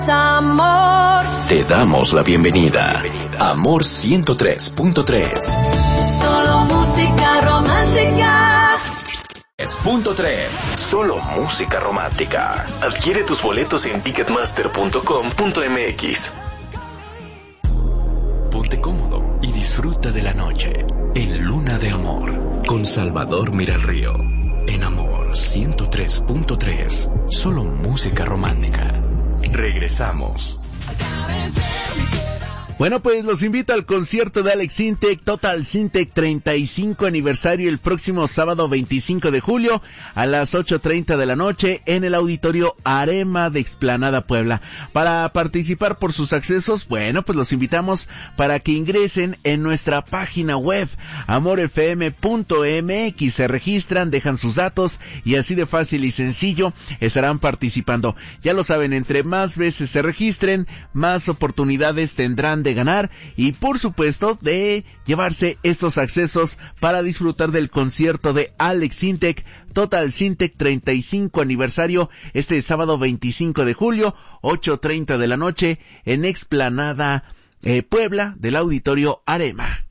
Amor. Te damos la bienvenida. Amor 103.3. Solo música romántica. 3.3. Solo música romántica. Adquiere tus boletos en ticketmaster.com.mx. Ponte cómodo y disfruta de la noche en Luna de Amor con Salvador Miralrío. En Amor 103.3. Solo música romántica. Regresamos. Bueno, pues los invito al concierto de Alex Sintek, Total Sintek 35 aniversario el próximo sábado 25 de julio a las 8:30 de la noche en el Auditorio Arema de Explanada Puebla. Para participar por sus accesos, bueno, pues los invitamos para que ingresen en nuestra página web amorfm.mx, se registran, dejan sus datos y así de fácil y sencillo estarán participando. Ya lo saben, entre más veces se registren, más oportunidades tendrán de ganar y por supuesto de llevarse estos accesos para disfrutar del concierto de Alex Sintek, Total Sintek 35 aniversario este sábado 25 de julio, 8:30 de la noche en Explanada Puebla del Auditorio Arema.